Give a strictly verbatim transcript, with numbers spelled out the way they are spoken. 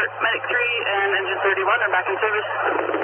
Medic three and engine thirty-one are back in service.